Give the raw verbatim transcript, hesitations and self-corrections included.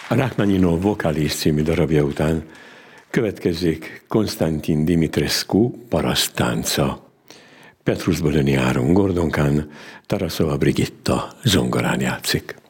A Rachmaninov Vokális című darabja után következzék Konstantin Dimitrescu paraszttánca. Petrus Bodöni Áron gordonkán, Taraszova Brigitta zongorán játszik.